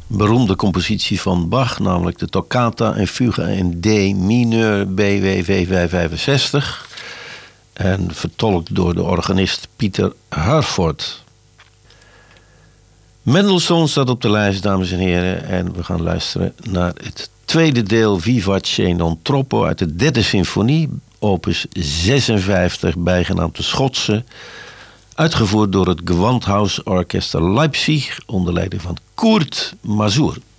beroemde compositie van Bach, namelijk de Toccata en Fuga in D mineur BWV 565 en vertolkt door de organist Pieter Harford. Mendelssohn staat op de lijst, dames en heren, en we gaan luisteren naar het tweede deel Vivace non troppo uit de derde symfonie, opus 56, bijgenaamd de Schotse, uitgevoerd door het Gewandhausorchester Leipzig onder leiding van Kurt Masur.